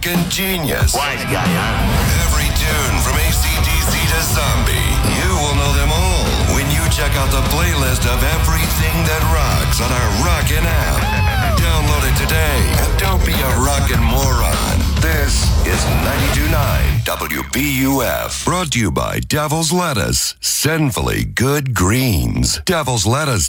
Genius. Wise guy, huh? Every tune from AC/DC to Zombie. You will know them all when you check out the playlist of everything that rocks on our Rockin' app. Download it today and don't be a rockin' moron. This is 92.9 WBUF. Brought to you by Devil's Lettuce. Sinfully good greens. Devil's Lettuce.